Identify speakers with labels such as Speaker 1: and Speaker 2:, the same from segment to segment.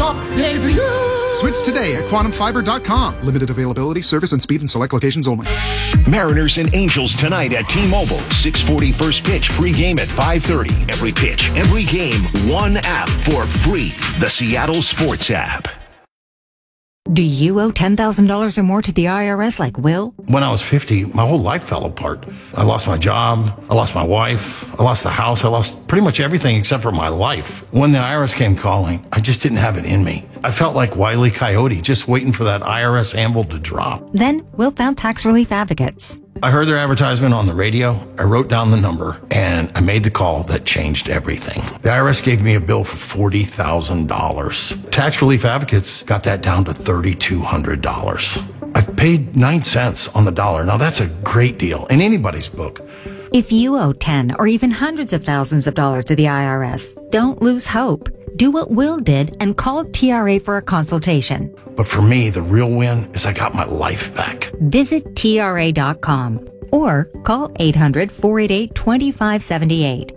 Speaker 1: Switch today at quantumfiber.com. Limited availability, service and speed in select locations only.
Speaker 2: Mariners and Angels tonight at T-Mobile. 6:40 first pitch, pregame at 5:30. Every pitch, every game, one app for free. The Seattle Sports app.
Speaker 3: Do you owe $10,000 or more to the IRS like Will?
Speaker 4: When I was 50, my whole life fell apart. I lost my job. I lost my wife. I lost the house. I lost pretty much everything except for my life. When the IRS came calling, I just didn't have it in me. I felt like Wile E. Coyote, just waiting for that IRS anvil to drop.
Speaker 3: Then Will found tax relief advocates.
Speaker 4: I heard their advertisement on the radio. I wrote down the number and I made the call that changed everything. The IRS gave me a bill for $40,000. Tax Relief Advocates got that down to $3,200. I've paid 9 cents on the dollar. Now that's a great deal in anybody's book.
Speaker 3: If you owe 10 or even hundreds of thousands of dollars to the IRS, don't lose hope. Do what Will did and call TRA for a consultation.
Speaker 4: But for me, the real win is I got my life back.
Speaker 3: Visit TRA.com or call 800-488-2578.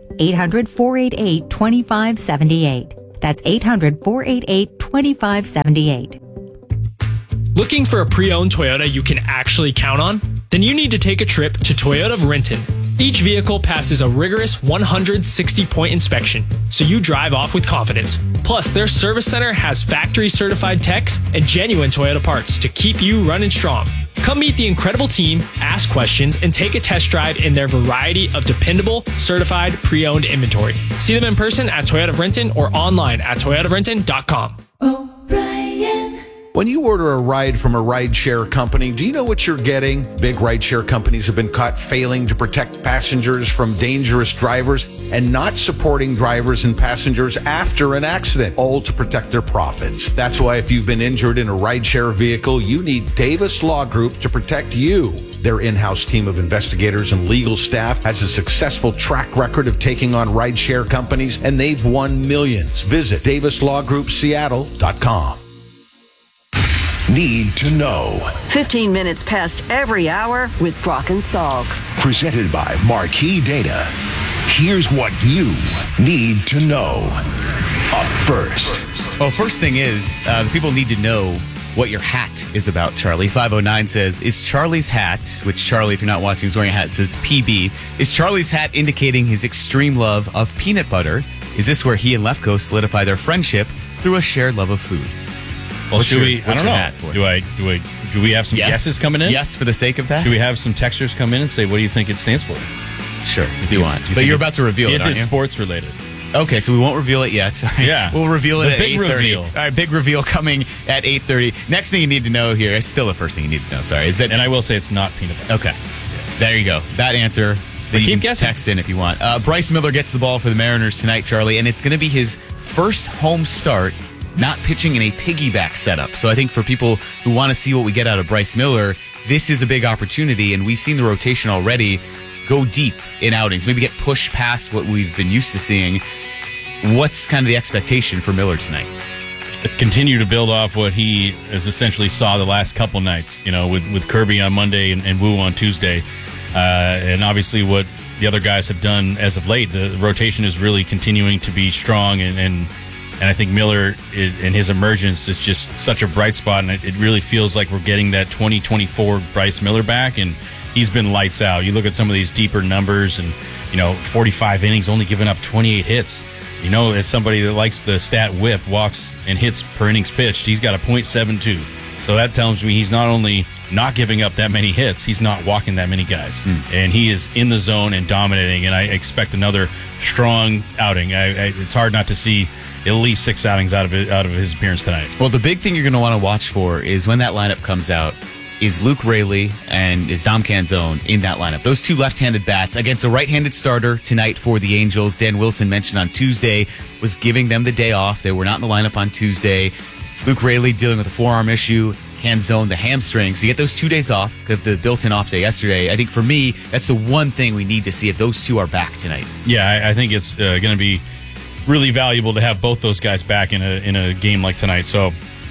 Speaker 3: 800-488-2578. That's 800-488-2578.
Speaker 5: Looking for a pre-owned Toyota you can actually count on? Then you need to take a trip to Toyota of Renton. Each vehicle passes a rigorous 160-point inspection, so you drive off with confidence. Plus, their service center has factory-certified techs and genuine Toyota parts to keep you running strong. Come meet the incredible team, ask questions, and take a test drive in their variety of dependable, certified, pre-owned inventory. See them in person at Toyota of Renton or online at toyotaofrenton.com.
Speaker 6: When you order a ride from a rideshare company, do you know what you're getting? Big rideshare companies have been caught failing to protect passengers from dangerous drivers and not supporting drivers and passengers after an accident, all to protect their profits. That's why if you've been injured in a rideshare vehicle, you need Davis Law Group to protect you. Their in-house team of investigators and legal staff has a successful track record of taking on rideshare companies, and they've won millions. Visit DavisLawGroupSeattle.com.
Speaker 2: Need to know.
Speaker 7: 15 minutes past every hour with Brock and Salk.
Speaker 2: Presented by Marquee Data. Here's what you need to know. Up first.
Speaker 8: Well, first thing is, the people need to know what your hat is about, Charlie. 509 says, is Charlie's hat, which Charlie, if you're not watching, is wearing a hat that says PB, is Charlie's hat indicating his extreme love of peanut butter? Is this where he and Lefko solidify their friendship through a shared love of food?
Speaker 9: Well, should we? I don't know. Do we have some guesses coming in?
Speaker 8: Yes, for the sake of that.
Speaker 9: Do we have some texters come in and say, what do you think it stands for?
Speaker 8: Sure, if you want. But you're about to reveal it, aren't you?
Speaker 9: Is it sports related?
Speaker 8: Okay, so we won't reveal it yet.
Speaker 9: Yeah.
Speaker 8: We'll reveal it at 8:30.
Speaker 9: Reveal.
Speaker 8: All right, big reveal coming at 8:30. Next thing you need to know here, it's still the first thing you need to know, sorry, is that...
Speaker 9: And I will say it's not peanut butter.
Speaker 8: Okay. Yes. There you go. That answer...
Speaker 9: Keep guessing.
Speaker 8: Text in if you want. Bryce Miller gets the ball for the Mariners tonight, Charlie, and it's going to be his first home start not pitching in a piggyback setup. So I think for people who want to see what we get out of Bryce Miller, this is a big opportunity, and we've seen the rotation already go deep in outings, maybe get pushed past what we've been used to seeing. What's kind of the expectation for Miller tonight?
Speaker 9: Continue to build off what he has essentially saw the last couple nights, with Kirby on Monday and Wu on Tuesday. And obviously what the other guys have done as of late. The rotation is really continuing to be strong, and I think Miller and his emergence is just such a bright spot, and it really feels like we're getting that 2024 Bryce Miller back, and he's been lights out. You look at some of these deeper numbers, and 45 innings, only giving up 28 hits. As somebody that likes the stat whip, walks and hits per innings pitched, he's got a .72. So that tells me he's not only not giving up that many hits, he's not walking that many guys. And he is in the zone and dominating, and I expect another strong outing. It's hard not to see at least 6 outings out of his appearance tonight.
Speaker 8: Well, the big thing you're going to want to watch for is when that lineup comes out, is Luke Raley and is Dom Canzone in that lineup. Those two left-handed bats against a right-handed starter tonight for the Angels. Dan Wilson mentioned on Tuesday was giving them the day off. They were not in the lineup on Tuesday. Luke Raley dealing with a forearm issue, Canzone the hamstring. So you get those 2 days off because of the built-in off day yesterday. I think for me, that's the one thing we need to see if those two are back tonight.
Speaker 9: Yeah, I think it's going to be really valuable to have both those guys back in a game like tonight. So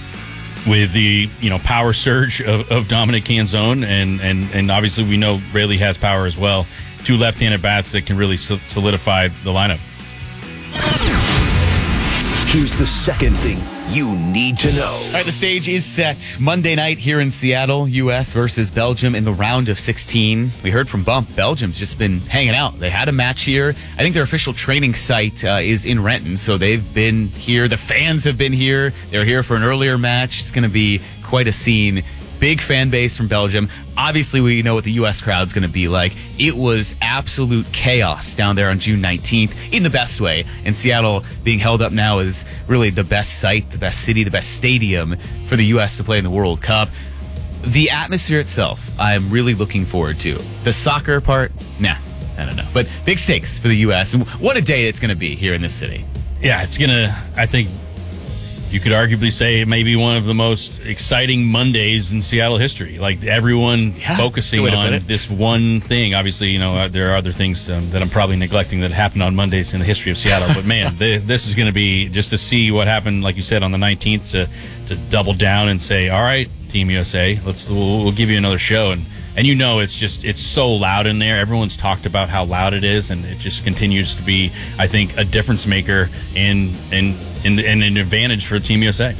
Speaker 9: with the power surge of Dominic Canzone, and obviously we know Raley has power as well. 2 left-handed bats that can really solidify the lineup.
Speaker 2: Here's the second thing you need to know.
Speaker 8: All right, the stage is set. Monday night here in Seattle, U.S. versus Belgium in the round of 16. We heard from Bump. Belgium's just been hanging out. They had a match here. I think their official training site is in Renton, so they've been here. The fans have been here. They're here for an earlier match. It's going to be quite a scene. Big fan base from Belgium. Obviously, we know what the U.S. crowd's going to be like. It was absolute chaos down there on June 19th in the best way. And Seattle being held up now is really the best site, the best city, the best stadium for the U.S. to play in the World Cup. The atmosphere itself, I'm really looking forward to. The soccer part, nah, I don't know. But big stakes for the U.S. And what a day it's going to be here in this city.
Speaker 9: Yeah, it's going to, I think, you could arguably say maybe one of the most exciting Mondays in Seattle history. Like everyone focusing on this one thing. Obviously, there are other things that I'm probably neglecting that happened on Mondays in the history of Seattle. But man, this is going to be just to see what happened, like you said, on the 19th to double down and say, all right, Team USA, we'll give you another show. And it's so loud in there. Everyone's talked about how loud it is, and it just continues to be, I think, a difference maker and an advantage for Team USA.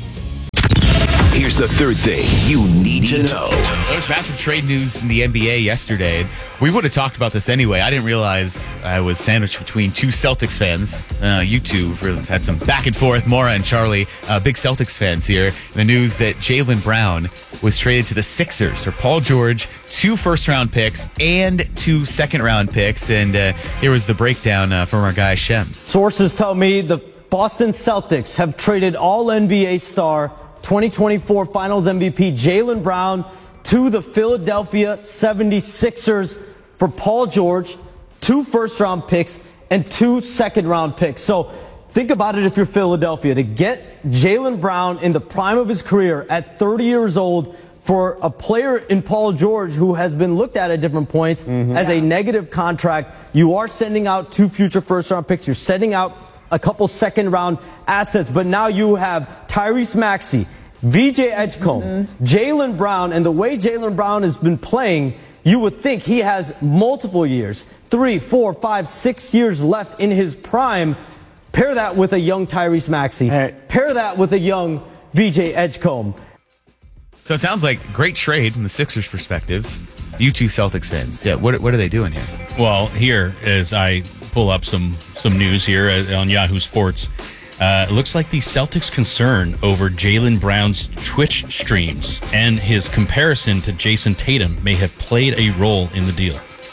Speaker 2: Here's the third thing you need to know.
Speaker 8: There was massive trade news in the NBA yesterday. We would have talked about this anyway. I didn't realize I was sandwiched between two Celtics fans. You two really had some back and forth. Maura and Charlie, big Celtics fans here. The news that Jaylen Brown was traded to the Sixers for Paul George, 2 first-round picks, and 2 second-round picks. And here was the breakdown from our guy Shems.
Speaker 10: Sources tell me the Boston Celtics have traded All-NBA star 2024 Finals MVP Jaylen Brown to the Philadelphia 76ers for Paul George, 2 first-round picks, and 2 second-round picks. So think about it if you're Philadelphia. To get Jaylen Brown in the prime of his career at 30 years old for a player in Paul George who has been looked at different points as a negative contract, you are sending out 2 future first-round picks. You're sending out a couple second-round assets, but now you have Tyrese Maxey, VJ Edgecombe, Jaylen Brown, and the way Jaylen Brown has been playing, you would think he has multiple years, 3, 4, 5, 6 years left in his prime. Pair that with a young Tyrese Maxey. Pair that with a young VJ Edgecombe.
Speaker 8: So it sounds like great trade from the Sixers' perspective. You two Celtics fans, yeah, what are they doing here?
Speaker 9: Well, here, as I pull up some news here on Yahoo Sports, it looks like the Celtics' concern over Jaylen Brown's Twitch streams and his comparison to Jason Tatum may have played a role in the deal.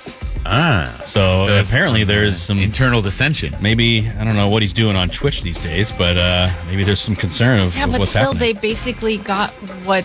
Speaker 9: So apparently there's some
Speaker 8: internal dissension.
Speaker 9: Maybe, I don't know what he's doing on Twitch these days, but maybe there's some concern of what's happening. Yeah, but still,
Speaker 11: they basically got what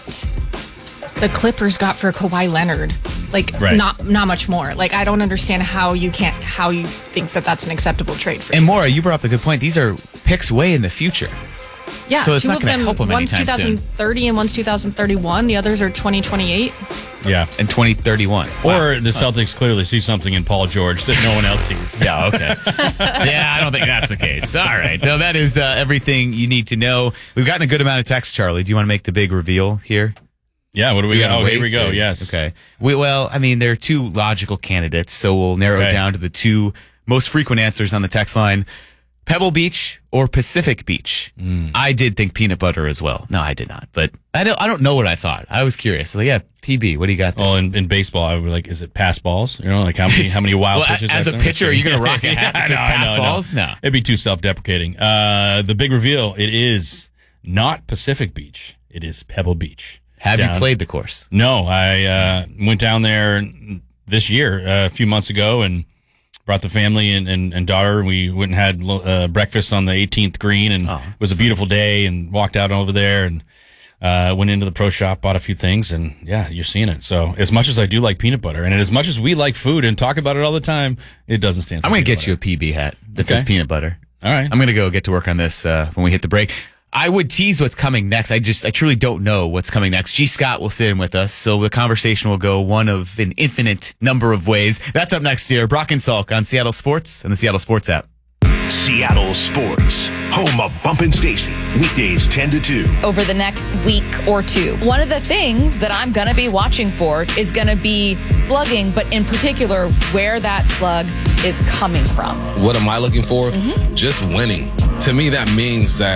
Speaker 11: the Clippers got for Kawhi Leonard. Not much more. I don't understand how you think that that's an acceptable trade for you.
Speaker 8: And Maura, you brought up the good point. These are picks way in the future.
Speaker 11: Yeah,
Speaker 8: so it's
Speaker 11: 2
Speaker 8: not
Speaker 11: of
Speaker 8: going to
Speaker 11: them,
Speaker 8: help them
Speaker 11: one's
Speaker 8: anytime
Speaker 11: 2030 and one's 2031. The others are 2028.
Speaker 9: Yeah.
Speaker 8: And 2031.
Speaker 9: Or the Celtics clearly see something in Paul George that no one else sees.
Speaker 8: Yeah, okay. Yeah, I don't think that's the case. All right. So that is everything you need to know. We've gotten a good amount of text, Charlie. Do you want to make the big reveal here?
Speaker 9: Yeah, what do we got? Oh, here we go. Yes.
Speaker 8: Okay. There are 2 logical candidates, so we'll narrow it down to the 2 most frequent answers on the text line. Pebble Beach or Pacific Beach? I did think peanut butter as well. No, I did not. But I don't know what I thought. I was curious. So yeah, PB, what do you got there?
Speaker 9: Well, in baseball, I would be like, is it pass balls? How many wild pitches?
Speaker 8: As a pitcher, are you going to rock a hat that says pass balls? No.
Speaker 9: It'd be too self-deprecating. The big reveal, it is not Pacific Beach. It is Pebble Beach.
Speaker 8: Have you played the course?
Speaker 9: No, I went down there this year, a few months ago, and brought the family and daughter. We went and had breakfast on the 18th green, and it was a beautiful day, and walked out over there and went into the pro shop, bought a few things, and yeah, you're seeing it. So as much as I do like peanut butter, and as much as we like food and talk about it all the time, it doesn't stand for
Speaker 8: I'm going to get you a PB hat that says peanut butter.
Speaker 9: All right.
Speaker 8: I'm going to go get to work on this when we hit the break. I would tease what's coming next. I truly don't know what's coming next. G. Scott will sit in with us, so the conversation will go one of an infinite number of ways. That's up next here. Brock and Salk on Seattle Sports and the Seattle Sports app.
Speaker 2: Seattle Sports, home of Bump and Stacy, weekdays 10 to 2.
Speaker 12: Over the next week or 2. One of the things that I'm going to be watching for is going to be slugging, but in particular, where that slug is coming from.
Speaker 13: What am I looking for? Just winning. To me, that means that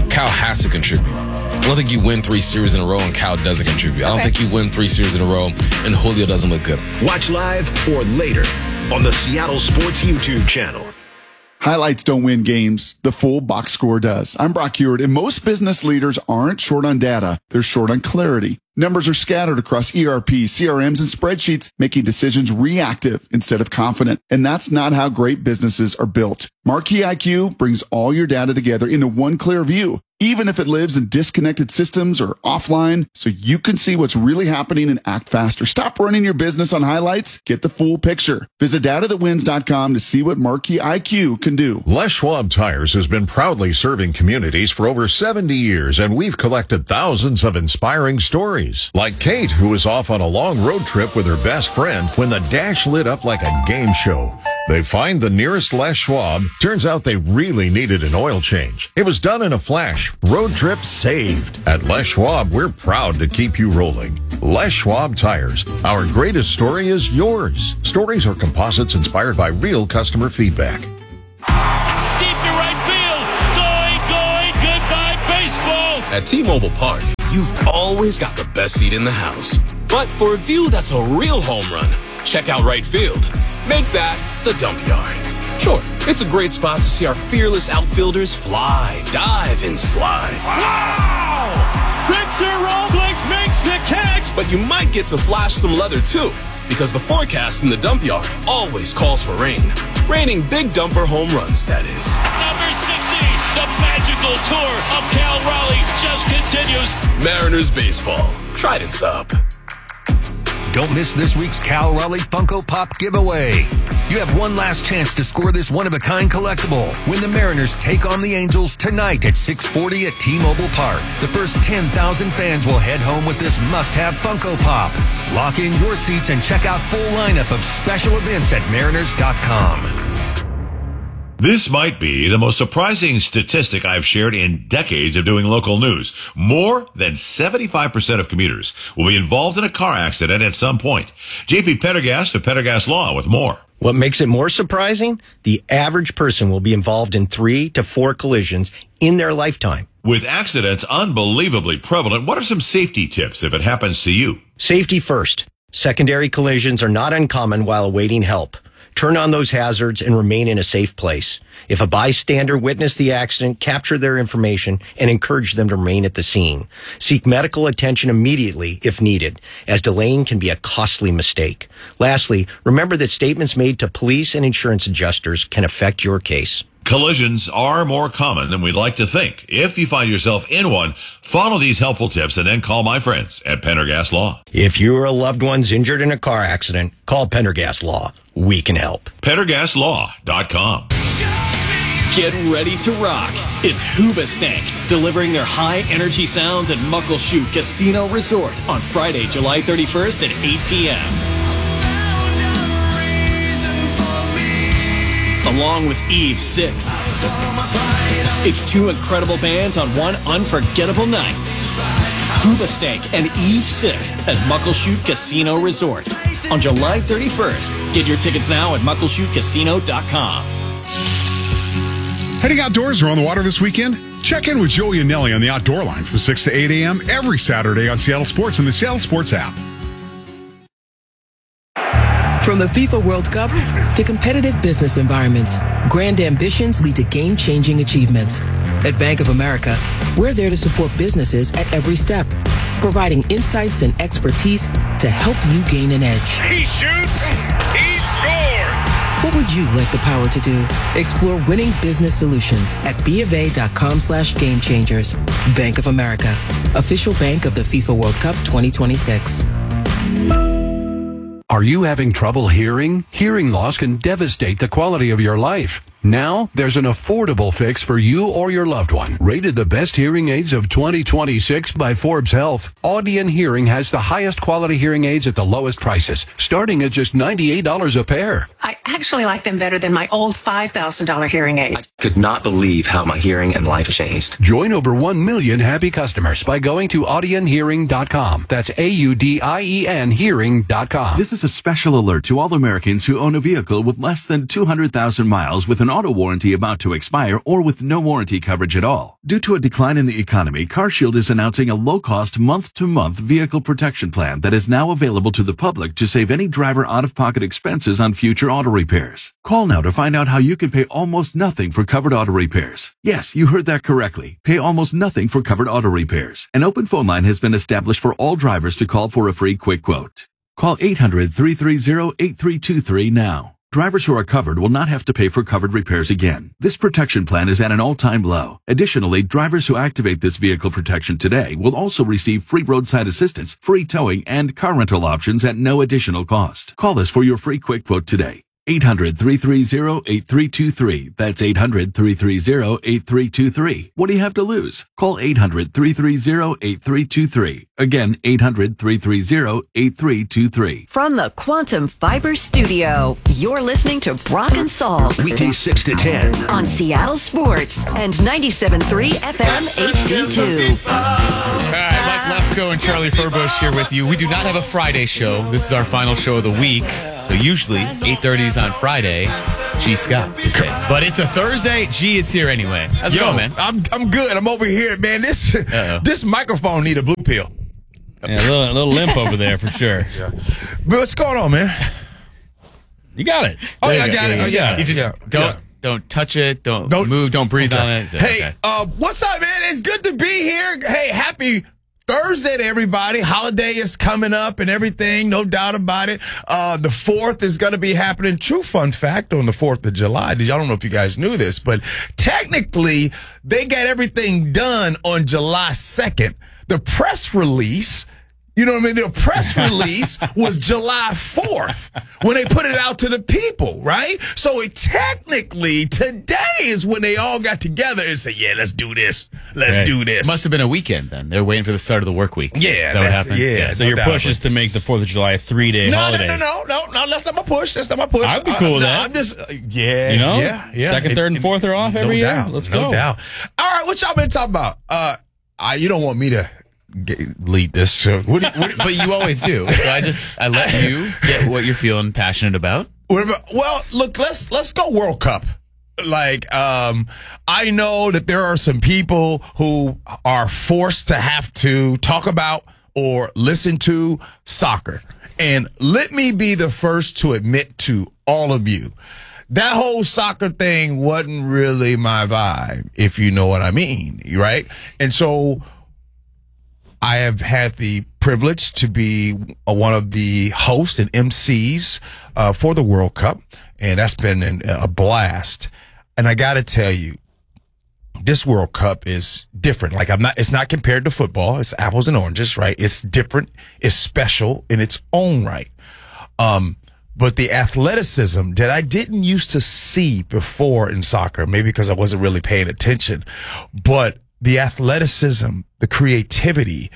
Speaker 13: Cal has to contribute. I don't think you win 3 series in a row and Cal doesn't contribute. I don't think you win 3 series in a row and Julio doesn't look good.
Speaker 2: Watch live or later on the Seattle Sports YouTube channel.
Speaker 14: Highlights don't win games. The full box score does. I'm Brock Heward, and most business leaders aren't short on data. They're short on clarity. Numbers are scattered across ERP, CRMs, and spreadsheets, making decisions reactive instead of confident. And that's not how great businesses are built. Marquee IQ brings all your data together into one clear view, even if it lives in disconnected systems or offline, so you can see what's really happening and act faster. Stop running your business on highlights. Get the full picture. Visit datathatwins.com to see what Marquee IQ can do.
Speaker 15: Les Schwab Tires has been proudly serving communities for over 70 years, and we've collected thousands of inspiring stories. Like Kate, who was off on a long road trip with her best friend when the dash lit up like a game show. They find the nearest Les Schwab. Turns out they really needed an oil change. It was done in a flash. Road trip saved. At Les Schwab, we're proud to keep you rolling. Les Schwab Tires. Our greatest story is yours. Stories are composites inspired by real customer feedback.
Speaker 16: Deep to right field. Going, goodbye baseball.
Speaker 17: At T-Mobile Park, you've always got the best seat in the house. But for a view that's a real home run, check out right field. Make that the dump yard. Sure, it's a great spot to see our fearless outfielders fly, dive, and slide.
Speaker 16: Wow! Victor Robles makes the catch!
Speaker 17: But you might get to flash some leather too, because the forecast in the dump yard always calls for rain. Raining big dumper home runs, that is.
Speaker 16: Number 60, the magical tour of Cal Raleigh just continues.
Speaker 17: Mariners baseball. Trident's up.
Speaker 2: Don't miss this week's Cal Raleigh Funko Pop giveaway. You have one last chance to score this one-of-a-kind collectible when the Mariners take on the Angels tonight at 6:40 at T-Mobile Park. The first 10,000 fans will head home with this must-have Funko Pop. Lock in your seats and check out full lineup of special events at mariners.com.
Speaker 18: This might be the most surprising statistic I've shared in decades of doing local news. More than 75% of commuters will be involved in a car accident at some point. JP Pendergast of Pendergast Law with more.
Speaker 19: What makes it more surprising? The average person will be involved in 3 to 4 collisions in their lifetime.
Speaker 18: With accidents unbelievably prevalent, what are some safety tips if it happens to you?
Speaker 19: Safety first. Secondary collisions are not uncommon while awaiting help. Turn on those hazards and remain in a safe place. If a bystander witnessed the accident, capture their information and encourage them to remain at the scene. Seek medical attention immediately if needed, as delaying can be a costly mistake. Lastly, remember that statements made to police and insurance adjusters can affect your case.
Speaker 18: Collisions are more common than we'd like to think. If you find yourself in one, follow these helpful tips and then call my friends at Pendergast Law.
Speaker 19: If you or a loved one's injured in a car accident, call Pendergast Law. We can help.
Speaker 18: PendergastLaw.com.
Speaker 20: Get ready to rock. It's Hoobastank, delivering their high-energy sounds at Muckleshoot Casino Resort on Friday, July 31st at 8 p.m. Along with Eve 6. It's 2 incredible bands on one unforgettable night. Hoobastank and Eve 6 at Muckleshoot Casino Resort on July 31st. Get your tickets now at muckleshootcasino.com.
Speaker 1: Heading outdoors or on the water this weekend? Check in with Joey and Nelly on the Outdoor Line from 6 to 8 a.m. every Saturday on Seattle Sports and the Seattle Sports app.
Speaker 21: From the FIFA World Cup to competitive business environments, grand ambitions lead to game-changing achievements. At Bank of America, we're there to support businesses at every step, providing insights and expertise to help you gain an edge.
Speaker 16: He shoots, he scores!
Speaker 21: What would you like the power to do? Explore winning business solutions at BofA.com/gamechangers. Bank of America, official bank of the FIFA World Cup 2026.
Speaker 22: Are you having trouble hearing? Hearing loss can devastate the quality of your life. Now, there's an affordable fix for you or your loved one. Rated the best hearing aids of 2026 by Forbes Health, Audion Hearing has the highest quality hearing aids at the lowest prices, starting at just $98 a pair.
Speaker 23: I actually like them better than my old $5,000 hearing aid.
Speaker 24: I could not believe how my hearing and life changed.
Speaker 22: Join over 1 million happy customers by going to audionhearing.com. That's AUDIEN hearing.com.
Speaker 25: This is a special alert to all Americans who own a vehicle with less than 200,000 miles with an
Speaker 3: auto warranty about to expire or with no warranty coverage at all. Due to a decline in the economy, CarShield is announcing a low-cost month-to-month vehicle protection plan that is now available to the public to save any driver out-of-pocket expenses on future auto repairs. Call now to find out how you can pay almost nothing for covered auto repairs. Yes, you heard that correctly. Pay almost nothing for covered auto repairs. An open phone line has been established for all drivers to call for a free quick quote. Call 800-330-8323 now. Drivers who are covered will not have to pay for covered repairs again. This protection plan is at an all-time low. Additionally, drivers who activate this vehicle protection today will also receive free roadside assistance, free towing, and car rental options at no additional cost. Call us for your free quick quote today. 800-330-8323. That's 800-330-8323. What do you have to lose? Call 800-330-8323. Again, 800-330-8323.
Speaker 7: From the Quantum Fiber Studio, you're listening to Brock and Salk.
Speaker 2: Weekdays 6 to 10.
Speaker 7: On Seattle Sports and 97.3 FM HD2.
Speaker 8: All right, Mike Lefko and Charlie Furbush here with you. We do not have a Friday show. This is our final show of the week. So usually 8:30 is on Friday. G. Scott is in. But it's a Thursday. G is here anyway. How's it going, man?
Speaker 4: I'm good. I'm over here, man. This microphone need a blue pill.
Speaker 9: Yeah, a little limp over there for sure.
Speaker 4: Yeah. But what's going on, man?
Speaker 9: You got it.
Speaker 4: Oh, yeah, I got it. Oh, yeah.
Speaker 8: You just don't touch it. Don't move. Don't breathe on it.
Speaker 4: Hey, what's up, man? It's good to be here. Hey, happy Thursday to everybody. Holiday is coming up and everything, no doubt about it. The 4th is going to be happening. True fun fact on the 4th of July. I don't know if you guys knew this, but technically they got everything done on July 2nd. The press release, you know what I mean? The press release was July 4th when they put it out to the people, right? So technically today is when they all got together and said, yeah, let's do this. Let's do this.
Speaker 8: Must have been a weekend then. They're waiting for the start of the work week.
Speaker 4: Yeah.
Speaker 8: Is that what happened?
Speaker 4: Yeah.
Speaker 9: So your push is to make the 4th of July a 3-day holiday.
Speaker 4: No. That's not my push. That's not my push.
Speaker 9: I'd be cool with that.
Speaker 4: I'm just, yeah.
Speaker 9: You know?
Speaker 4: Yeah.
Speaker 9: Second, third, and fourth are off every year. Let's go.
Speaker 4: No doubt. All right. What y'all been talking about? You don't want me to lead this show.
Speaker 8: But you always do. So I let you get what you're feeling passionate about.
Speaker 4: Well, look, let's go World Cup. Like, I know that there are some people who are forced to have to talk about or listen to soccer. And let me be the first to admit to all of you, that whole soccer thing wasn't really my vibe, if you know what I mean, right? And so I have had the privilege to be one of the hosts and MCs for the World Cup, and that's been a blast. And I got to tell you, this World Cup is different. Like it's not compared to football. It's apples and oranges, right? It's different. It's special in its own right. But the athleticism that I didn't used to see before in soccer, maybe because I wasn't really paying attention, but the athleticism, the creativity,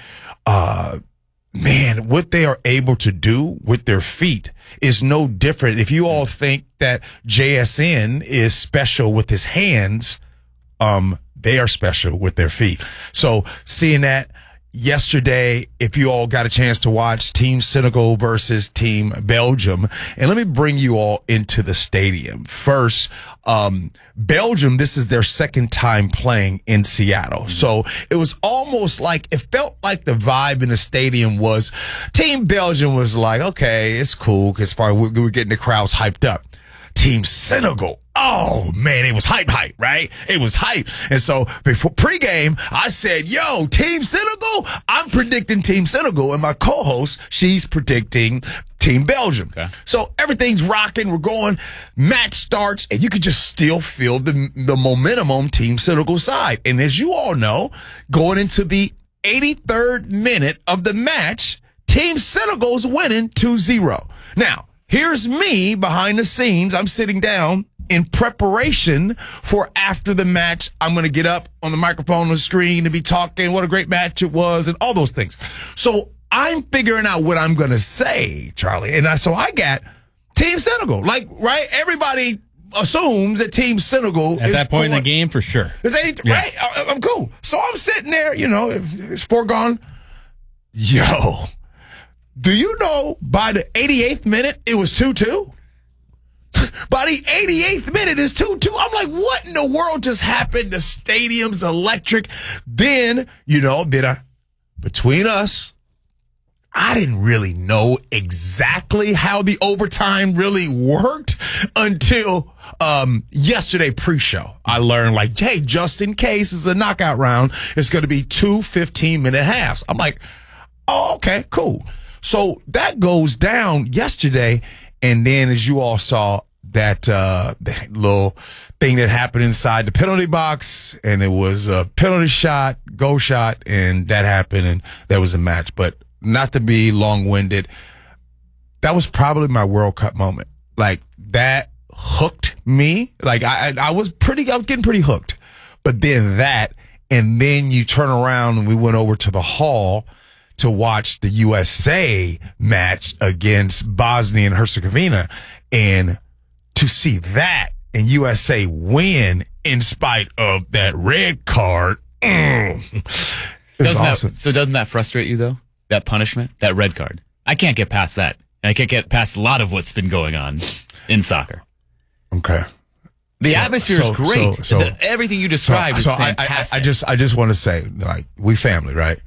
Speaker 4: man, what they are able to do with their feet is no different. If you all think that JSN is special with his hands, they are special with their feet. So seeing that yesterday, if you all got a chance to watch Team Senegal versus Team Belgium, and let me bring you all into the stadium. First, Belgium, this is their second time playing in Seattle. So it was almost like, it felt like the vibe in the stadium was, Team Belgium was like, okay, it's cool, as far as we're getting the crowds hyped up. Team Senegal, oh man, it was hype, right? It was hype. And so before pregame, I said, yo, Team Senegal, I'm predicting Team Senegal, and my co-host, she's predicting Team Belgium. Okay. So everything's rocking, we're going, match starts, and you could just still feel the momentum on Team Senegal's side. And as you all know, going into the 83rd minute of the match, Team Senegal's winning 2-0. Now, here's me behind the scenes. I'm sitting down in preparation for after the match. I'm going to get up on the microphone on the screen to be talking what a great match it was and all those things. So I'm figuring out what I'm going to say, Charlie. And so I got Team Senegal. Like, right? Everybody assumes that Team Senegal
Speaker 9: at that point in the game, for sure.
Speaker 4: Right? I'm cool. So I'm sitting there, it's foregone. Yo. Do you know by the 88th minute, it was 2-2? By the 88th minute, it's 2-2. I'm like, what in the world just happened? The stadium's electric. Then, between us, I didn't really know exactly how the overtime really worked until yesterday pre-show. I learned, like, hey, just in case it's a knockout round, it's going to be 2 15-minute halves. I'm like, oh, okay, cool. So that goes down yesterday, and then as you all saw, that little thing that happened inside the penalty box, and it was a penalty shot, goal shot, and that happened, and that was a match. But not to be long-winded, that was probably my World Cup moment. Like, that hooked me. Like, I was getting pretty hooked. But then that, and then you turn around and we went over to the hall to watch the USA match against Bosnia and Herzegovina, and to see that and USA win in spite of that red card. Awesome.
Speaker 8: So doesn't that frustrate you, though? That punishment, that red card? I can't get past that. And I can't get past a lot of what's been going on in soccer.
Speaker 4: Okay.
Speaker 8: The atmosphere is great. Everything you described is fantastic.
Speaker 4: I just want to say, like, we family, right?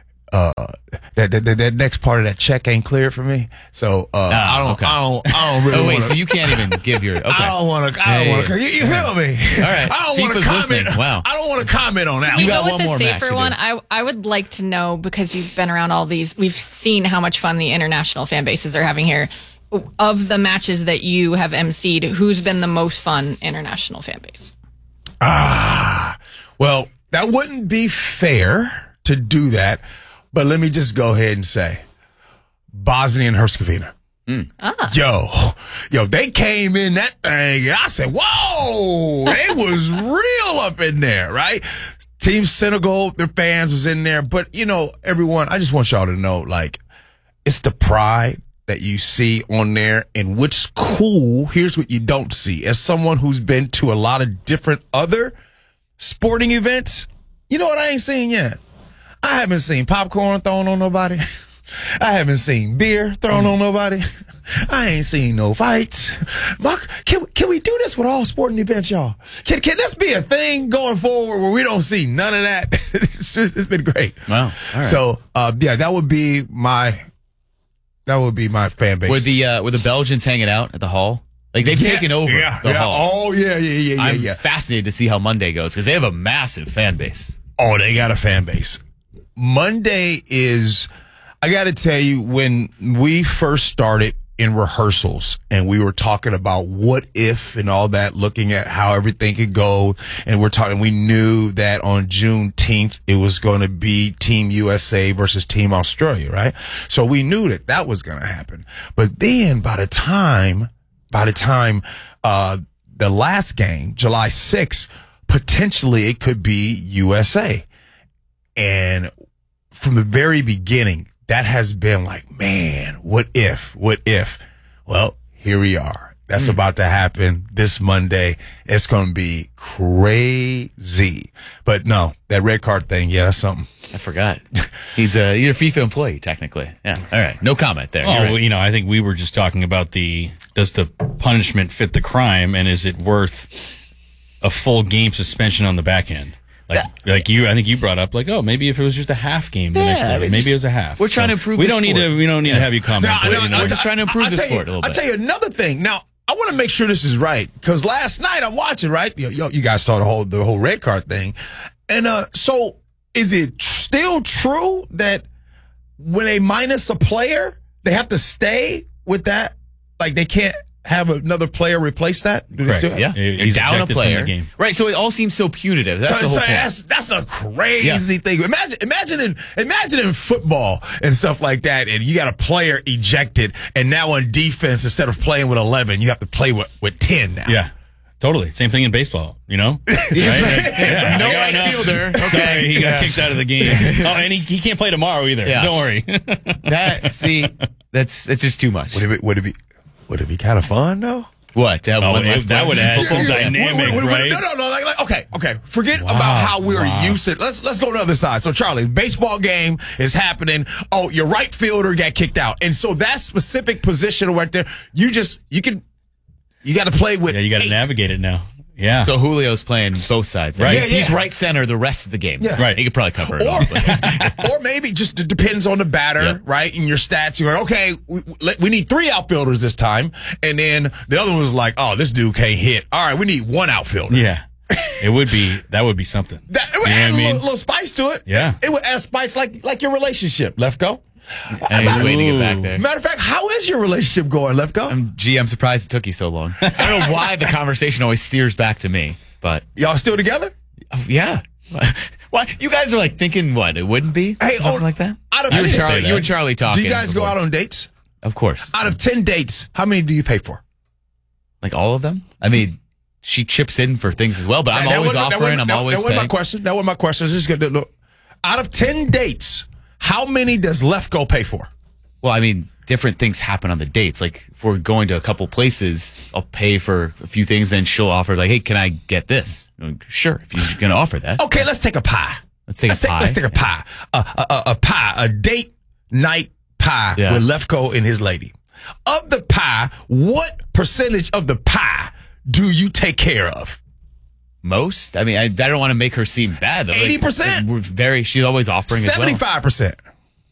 Speaker 4: That next part of that check ain't clear for me. So, I don't really
Speaker 8: wait, so you can't even give your, okay.
Speaker 4: I don't want to, you feel me?
Speaker 8: All right.
Speaker 4: I don't want to comment. Wow. I don't want to comment on that.
Speaker 12: You go with the safer one. I would like to know, because you've been around all these, we've seen how much fun the international fan bases are having here. Of the matches that you have emceed, who's been the most fun international fan base?
Speaker 4: Well, that wouldn't be fair to do that. But let me just go ahead and say, Bosnia and Herzegovina. Yo, they came in that thing, and I said, whoa, it was real up in there, right? Team Senegal, their fans was in there. But, everyone, I just want y'all to know, like, it's the pride that you see on there, and what's cool, here's what you don't see. As someone who's been to a lot of different other sporting events, you know what I ain't seen yet? I haven't seen popcorn thrown on nobody. I haven't seen beer thrown on nobody. I ain't seen no fights. Mark, can we do this with all sporting events, y'all? Can this be a thing going forward where we don't see none of that? It's been great.
Speaker 8: Wow. All right.
Speaker 4: So, that would be my fan base.
Speaker 8: Were the Belgians hanging out at the hall? Like, they've taken over the hall.
Speaker 4: Oh, yeah.
Speaker 8: I'm fascinated to see how Monday goes, because they have a massive fan base.
Speaker 4: Oh, they got a fan base. Monday is, I got to tell you, when we first started in rehearsals and we were talking about what if and all that, looking at how everything could go, and we knew that on Juneteenth it was going to be Team USA versus Team Australia, right? So we knew that was going to happen. But then by the time the last game, July 6th, potentially it could be USA. And from the very beginning, that has been like, man, what if? Well, here we are. That's about to happen this Monday. It's going to be crazy. But no, that red card thing, that's something.
Speaker 8: I forgot. He's a FIFA employee, technically. Yeah. All right. No comment there.
Speaker 9: Oh, right. I think we were just talking about does the punishment fit the crime, and is it worth a full game suspension on the back end? I think you brought up, like, maybe if it was just a half game the next day, maybe it was a half.
Speaker 8: We're trying to improve
Speaker 9: we
Speaker 8: the
Speaker 9: don't
Speaker 8: sport.
Speaker 9: We don't need to have you comment.
Speaker 8: We're just trying to improve the sport a little bit.
Speaker 4: I'll tell you another thing. Now, I want to make sure this is right, because last night I'm watching, right? You guys saw the whole red card thing. And so is it still true that when they minus a player, they have to stay with that? Like, they can't have another player replace that? Do they still?
Speaker 8: Yeah. You're down a player. Right, so it all seems so punitive. That's the whole point.
Speaker 4: That's a crazy thing. Imagine in football and stuff like that, and you got a player ejected, and now on defense, instead of playing with 11, you have to play with 10 now.
Speaker 9: Yeah. Totally. Same thing in baseball, Right?
Speaker 8: No right fielder. Okay.
Speaker 9: Sorry, he got kicked out of the game. Oh, and he can't play tomorrow either. Yeah. Don't worry.
Speaker 8: That's just too much.
Speaker 4: Would it be kind of fun, though?
Speaker 8: What? To have one less
Speaker 9: that would add some dynamic, right?
Speaker 4: No. Okay. Forget about how we're used to. Let's go to the other side. So, Charlie, baseball game is happening. Oh, your right fielder got kicked out, and so that specific position right there, you can You got to play with.
Speaker 9: Yeah, you got to navigate it now. Yeah.
Speaker 8: So Julio's playing both sides.
Speaker 9: Right.
Speaker 8: He's right center the rest of the game.
Speaker 4: Yeah.
Speaker 8: Right. He could probably cover it all.
Speaker 4: Or maybe just it depends on the batter, right? In your stats, you're like, okay, we need 3 outfielders this time. And then the other one was like, oh, this dude can't hit. All right, we need 1 outfielder.
Speaker 9: Yeah. That would be something.
Speaker 4: It would add a little spice to it.
Speaker 9: Yeah.
Speaker 4: It would add spice like your relationship, Lefko.
Speaker 8: And he's waiting to get back there.
Speaker 4: Matter of fact, how is your relationship going, Lefko?
Speaker 8: I'm surprised it took you so long. I don't know why the conversation always steers back to me, but
Speaker 4: y'all still together?
Speaker 8: Yeah. Why you guys are like thinking what it wouldn't be?
Speaker 4: Hey,
Speaker 8: something like that.
Speaker 4: Out of
Speaker 8: you and Charlie talking.
Speaker 4: Do you guys go out on dates?
Speaker 8: Of course.
Speaker 4: Out of 10 dates, how many do you pay for?
Speaker 8: Like all of them? I mean, she chips in for things as well, but I'm always offering. I'm always paying.
Speaker 4: That was my question. This is good. Look, out of 10 dates, how many does Lefko pay for?
Speaker 8: Well, I mean, different things happen on the dates. Like, if we're going to a couple places, I'll pay for a few things, then she'll offer, like, hey, can I get this? Like, sure, if you're going to offer that.
Speaker 4: Okay, let's take a pie.
Speaker 8: Let's take a
Speaker 4: pie. A pie, a date night pie with Lefko and his lady. Of the pie, what percentage of the pie do you take care of?
Speaker 8: Most? I mean, I don't want to make her seem bad.
Speaker 4: 80%.
Speaker 8: She's always offering as well.
Speaker 4: 75%.